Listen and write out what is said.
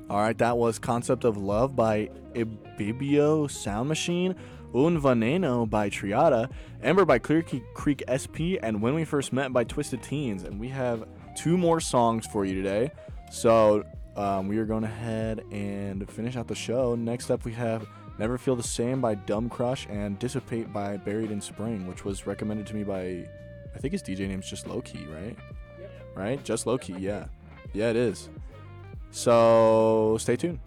All right, that was Concept of Love by Ibibio Sound Machine, Un Veneno by Triada, Ember by Clear Creek SP, and When We First Met by Twisted Teens. And we have two more songs for you today. So we are going ahead and finish out the show. Next up, we have Never Feel the Same by Dumb Crush and Dissipate by Buried in Spring, which was recommended to me by, I think his DJ name's just Lowkey, right? Yep. Right? Just Lowkey, yeah. Yeah, it is. So stay tuned.